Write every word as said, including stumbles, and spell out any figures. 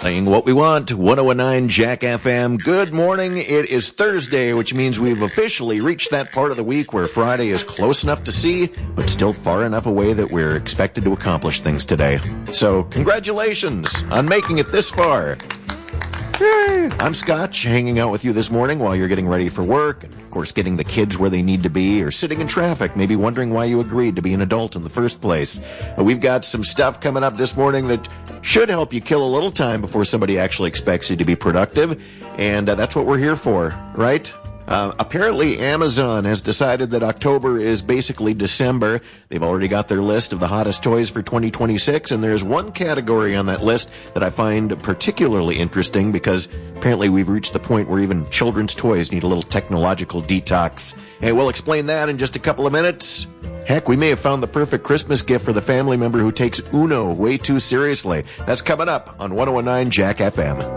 Playing what we want, one oh nine Jack F M. Good morning. It is Thursday, which means we've officially reached that part of the week where Friday is close enough to see, but still far enough away that we're expected to accomplish things today. So, congratulations on making it this far. Yay. I'm Scotch, hanging out with you this morning while you're getting ready for work, and of course getting the kids where they need to be, or sitting in traffic, maybe wondering why you agreed to be an adult in the first place. Uh, we've got some stuff coming up this morning that should help you kill a little time before somebody actually expects you to be productive, and uh, that's what we're here for, right? Uh, apparently Amazon has decided that October is basically December. They've already got their list of the hottest toys for twenty twenty-six, and there's one category on that list that I find particularly interesting because apparently we've reached the point where even children's toys need a little technological detox. And we'll explain that in just a couple of minutes. Heck, we may have found the perfect Christmas gift for the family member who takes Uno way too seriously. That's coming up on one oh nine Jack F M.